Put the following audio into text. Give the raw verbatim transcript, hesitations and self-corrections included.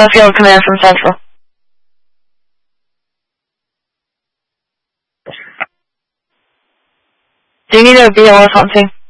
Sheffield Command from Central. Do you need a B L S hunting?